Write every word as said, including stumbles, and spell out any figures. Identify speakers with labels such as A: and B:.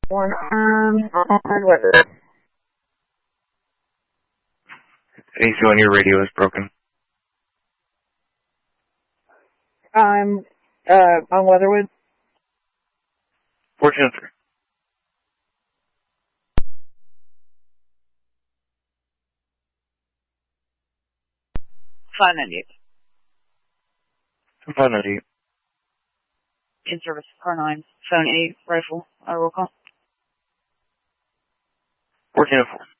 A: One arm on weather.
B: A C on your radio is broken.
A: I'm uh, on Weatherwood.
B: Fortune three.
A: five ninety-eight.
B: five ninety-eight.
A: In service, car nine, phone eight, rifle, I roll call.
B: Fortune four.